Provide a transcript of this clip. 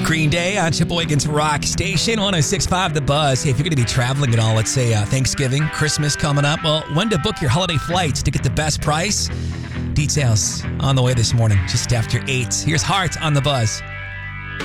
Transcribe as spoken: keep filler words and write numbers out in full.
Green Day on Sheboygan's Rock Station, one oh six point five The Buzz. Hey, if you're going to be traveling at all, let's say uh, Thanksgiving, Christmas coming up, well, when to book your holiday flights to get the best price? Details on the way this morning, just after eight. Here's Heart on The Buzz.